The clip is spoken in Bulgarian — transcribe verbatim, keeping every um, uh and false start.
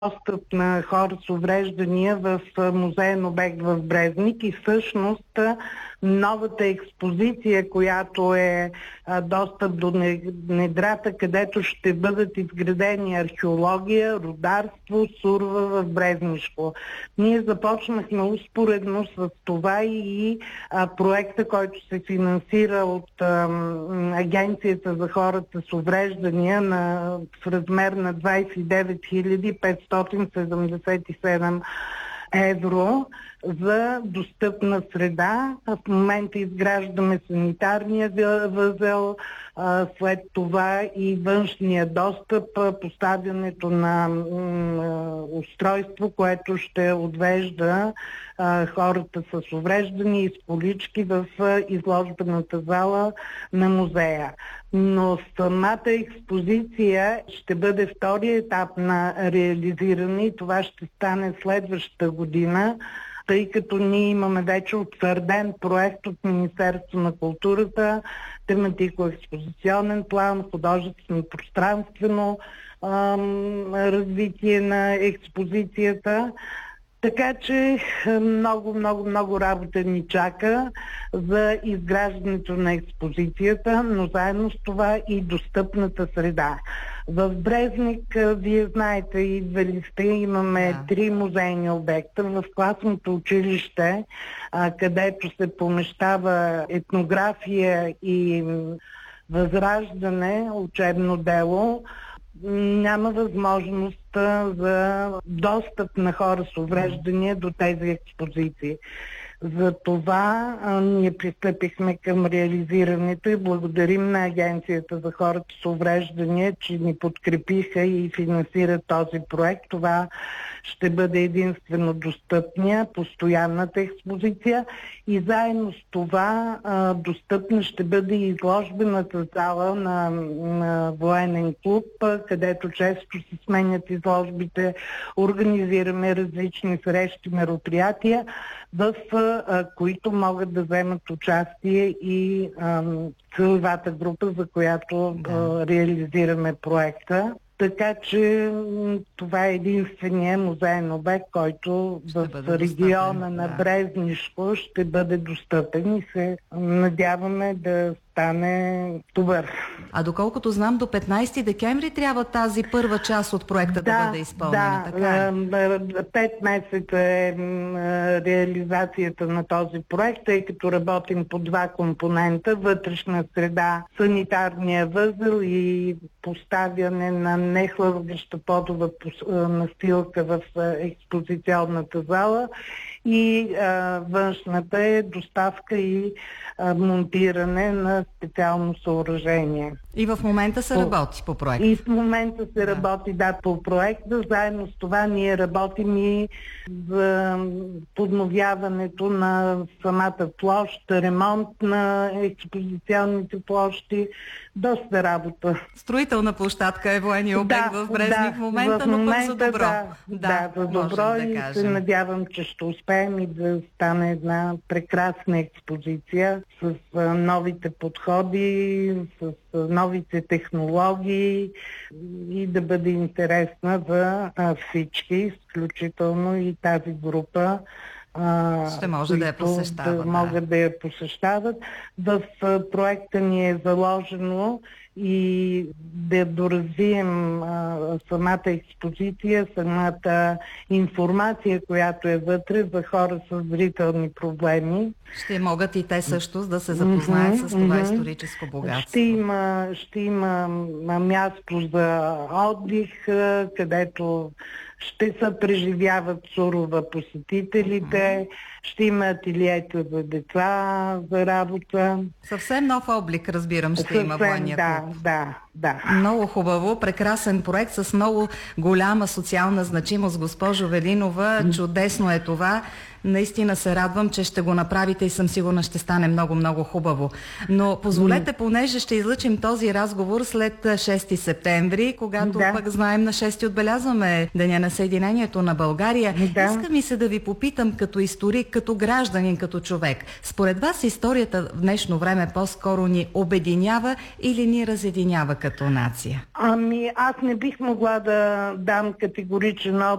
достъп на хора с увреждания в музеен обект в Брезник и всъщност новата експозиция, която е достъп до недрата, където ще бъдат изградени археология, рударство, сурва в Брезнишко. Ние започнахме успоредно с това и а, проекта, който се финансира от а, Агенцията за хората с увреждания на, в размер на двадесет и девет хиляди петстотин седемдесет и седем евро за достъпна среда. В момента изграждаме санитарния възел, след това и външния достъп, поставянето на устройство, което ще отвежда хората с увреждания и с колички в изложбената зала на музея. Но самата експозиция ще бъде втория етап на реализиране и това ще стане следващата година, тъй като ние имаме вече утвърден проект от Министерството на културата, тематико-експозиционен план, художествено-пространствено ам, развитие на експозицията. Така че много, много, много работа ни чака за изграждането на експозицията, но заедно с това и достъпната среда. В Брезник, вие знаете, идвали сте, имаме да. три музейни обекта. В класното училище, където се помещава етнография и възраждане, учебно дело, няма възможност за достъп на хора с увреждания до тези експозиции. Затова а, ние пристъпихме към реализирането и благодарим на Агенцията за хората с увреждания, че ни подкрепиха и финансират този проект. Това ще бъде единствено достъпния, постоянната експозиция и заедно с това а, достъпна ще бъде и изложбената зала на, на военен клуб, където често се сменят изложбите, организираме различни срещи, мероприятия, в а, които могат да вземат участие и а, целевата група, за която да. а, реализираме проекта. Така че това е единствения музеен обект, който ще в региона достъпен, на Брезнишко ще бъде достъпен и се надяваме да стане добър. А доколкото знам, до петнадесети декември трябва тази първа част от проекта да, да бъде изпълнена. Да, така е? пет месеца е реализацията на този проект, тъй като работим по два компонента. Вътрешна среда, санитарния възел и поставяне на нехлъзгаща подова настилка в експозиционната зала. И а, външната е доставка и а, монтиране на специално съоръжение. И в момента се по... работи по проекта? И в момента се да. работи, да, по проекта. Заедно с това ние работим и за подновяването на самата площ, ремонт на експозиционните площи. Доста работа. Строителна площадка е военния обект да, в Брезник да, в момента, в но пък за добро. Да, да, да за добро и да се надявам, че ще успеем и да стане една прекрасна експозиция с а, новите подходи, с а, новите технологии и да бъде интересна за а, всички, включително и тази група, Uh, ще може да я посещават. Да, да могат да я посещават. В проекта ни е заложено и да доразвием а, самата експозиция, самата информация, която е вътре за хора с зрителни проблеми. Ще могат и те също да се запознаят mm-hmm, с това mm-hmm. историческо богатство. Ще има, ще има място за отдих, където ще се преживяват сурова посетителите, mm-hmm. ще има ателиета за деца, за работа. Съвсем нов облик, разбирам, ще Съвсем, има военния да, клуб. Да, да. Много хубаво, прекрасен проект с много голяма социална значимост, госпожо Велинова. Mm-hmm. Чудесно е това. Наистина се радвам, че ще го направите и съм сигурна, ще стане много-много хубаво. Но позволете, понеже ще излъчим този разговор след шести септември, когато да. пък знаем на шести отбелязваме Деня на Съединението на България. Да. Иска ми се да ви попитам като историк, като гражданин, като човек. Според вас историята в днешно време по-скоро ни обединява или ни разединява като нация? Ами аз не бих могла да дам категоричен